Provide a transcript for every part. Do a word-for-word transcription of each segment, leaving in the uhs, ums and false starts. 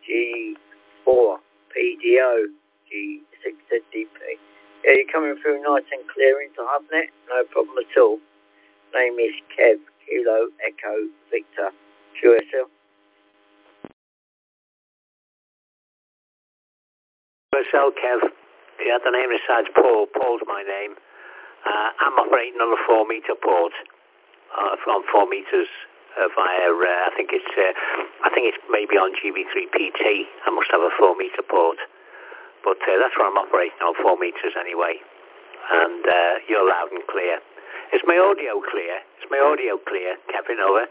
G four P D O, G six Z D P. Yeah, you're coming through nice and clear into HubNet, no problem at all. Name is Kev, Kilo Echo Victor, Q S L. Q S L, Kev. Yeah, the name is Sarge Paul. Paul's my name. Uh, I'm operating on a four meter port, uh, from four meters uh, via. Uh, I think it's. Uh, I think it's maybe on G B three P T. I must have a four meter port, but uh, that's where I'm operating on four meters anyway. And uh, you're loud and clear. Is my audio clear? Is my audio clear, Kevin? Over.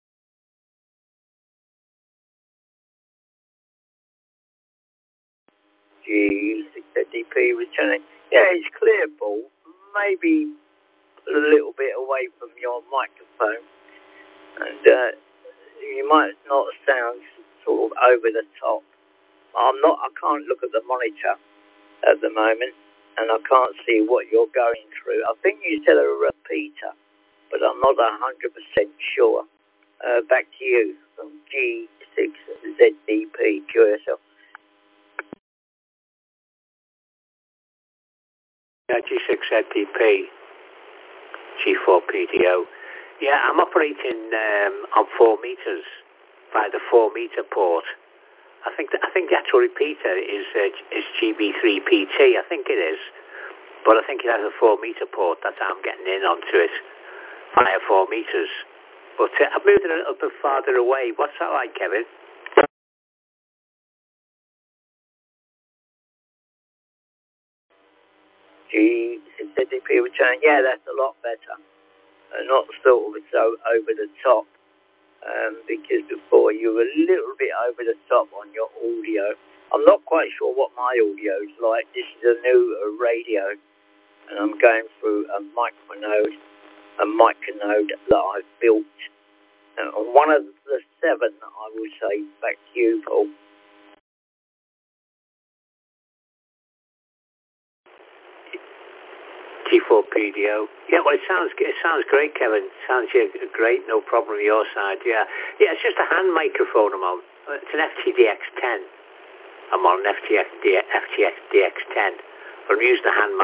G six Z D P returning. Yeah, it's clear, Paul. Maybe a little bit away from your microphone, and uh, you might not sound sort of over the top. I'm not. I can't look at the monitor at the moment, and I can't see what you're going through. I think you said a repeater, but I'm not a hundred percent sure. Uh, back to you from G six Z D P Q S L. Yeah, G six Z D P, G four P D O. Yeah, I'm operating um, on four meters by the four meter port. I think the, I think the actual repeater is uh, is G B three P T. I think it is, but I think it has a four meter port. That's how I'm getting in onto it via four meters. But uh, I've moved it a little bit farther away. What's that like, Kevin? G six Z D P return. Yeah, that's a lot better. Uh, not sort of so over the top, um, because before you were a little bit over the top on your audio. I'm not quite sure what my audio is like. This is a new uh, radio, and I'm going through a micronode, a micronode that I've built. Uh, one of the seven, I will say, back to you, Paul. G four P D O. Yeah, well, it sounds it sounds great, Kevin. It sounds yeah, great, no problem on your side. Yeah, yeah, it's just a hand microphone I'm on. It's an F T D X ten. I'm on an F T X D X ten. I'm using the hand